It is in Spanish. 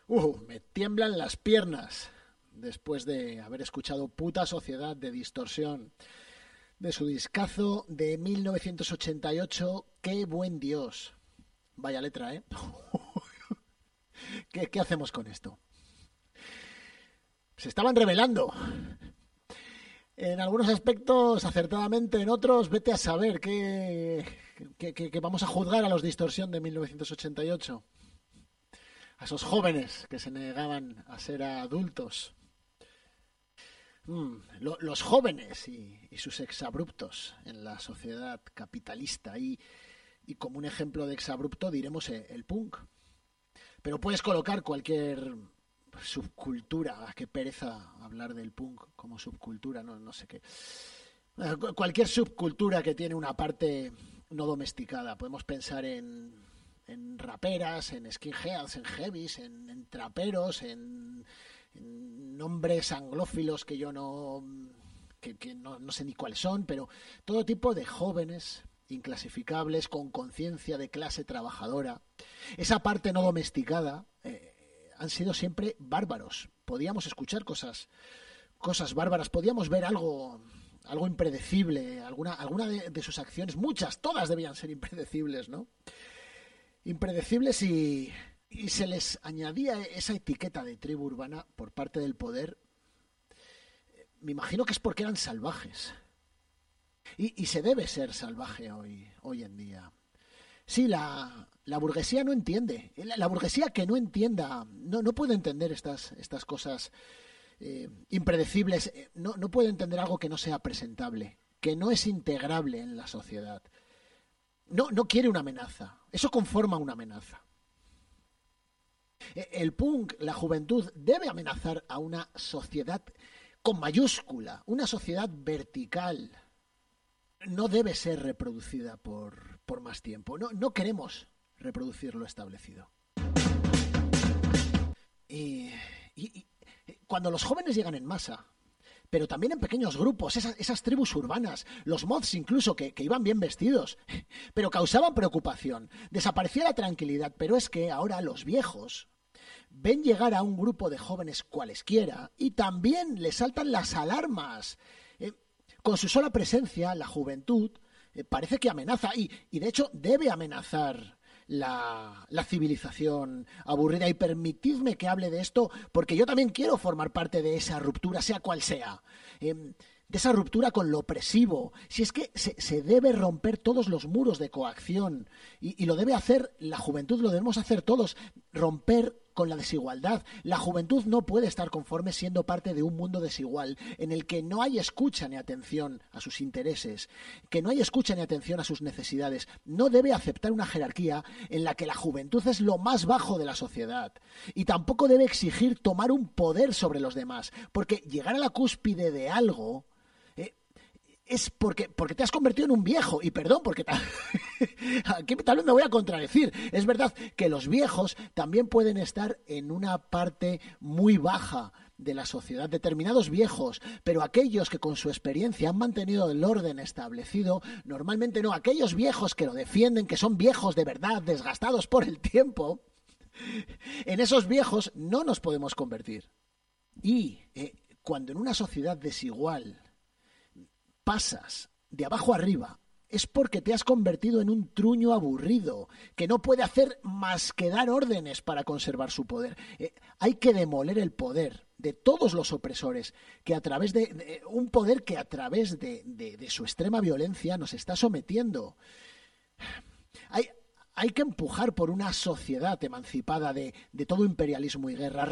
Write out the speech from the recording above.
Me tiemblan las piernas después de haber escuchado Puta Sociedad de Distorsión, de su discazo de 1988. ¡Qué buen Dios! Vaya letra, ¿eh? ¿Qué hacemos con esto? Se estaban revelando. En algunos aspectos acertadamente, en otros vete a saber que vamos a juzgar a los Distorsión de 1988. A esos jóvenes que se negaban a ser adultos. Los jóvenes y sus exabruptos en la sociedad capitalista. Y como un ejemplo de exabrupto diremos el punk. Pero puedes colocar cualquier subcultura. Qué pereza hablar del punk como subcultura, no sé qué. Cualquier subcultura que tiene una parte no domesticada. Podemos pensar en raperas, en skinheads, en heavies, en traperos, en nombres anglófilos que yo no sé ni cuáles son, pero todo tipo de jóvenes inclasificables con conciencia de clase trabajadora. Esa parte no domesticada han sido siempre bárbaros. Podíamos escuchar cosas bárbaras, podíamos ver algo impredecible, alguna de sus acciones, todas debían ser impredecibles, ¿no? Impredecibles y se les añadía esa etiqueta de tribu urbana por parte del poder. Me imagino que es porque eran salvajes. Y se debe ser salvaje hoy en día. Sí, la burguesía no entiende. La burguesía que no entienda, no puede entender estas cosas impredecibles. No puede entender algo que no sea presentable, que no es integrable en la sociedad. No quiere una amenaza. Eso conforma una amenaza. El punk, la juventud, debe amenazar a una sociedad con mayúscula, una sociedad vertical. No debe ser reproducida por más tiempo. No queremos reproducir lo establecido. Y cuando los jóvenes llegan en masa, pero también en pequeños grupos, esas tribus urbanas, los mods incluso, que iban bien vestidos, pero causaban preocupación. Desaparecía la tranquilidad, pero es que ahora los viejos ven llegar a un grupo de jóvenes cualesquiera y también les saltan las alarmas. Con su sola presencia, la juventud parece que amenaza y de hecho debe amenazar la civilización aburrida. Y permitidme que hable de esto porque yo también quiero formar parte de esa ruptura, sea cual sea. De esa ruptura con lo opresivo. Si es que se debe romper todos los muros de coacción y lo debe hacer la juventud, lo debemos hacer todos, romper con la desigualdad. La juventud no puede estar conforme siendo parte de un mundo desigual en el que no hay escucha ni atención a sus intereses, que no hay escucha ni atención a sus necesidades. No debe aceptar una jerarquía en la que la juventud es lo más bajo de la sociedad y tampoco debe exigir tomar un poder sobre los demás, porque llegar a la cúspide de algo es porque te has convertido en un viejo. Y perdón, porque aquí tal vez me voy a contradecir. Es verdad que los viejos también pueden estar en una parte muy baja de la sociedad, determinados viejos, pero aquellos que con su experiencia han mantenido el orden establecido, normalmente no. Aquellos viejos que lo defienden, que son viejos de verdad, desgastados por el tiempo, en esos viejos no nos podemos convertir. Y cuando en una sociedad desigual pasas de abajo arriba, es porque te has convertido en un truño aburrido que no puede hacer más que dar órdenes para conservar su poder. Hay que demoler el poder de todos los opresores, que a través de un poder que a través de su extrema violencia nos está sometiendo. Hay que empujar por una sociedad emancipada de todo imperialismo y guerra,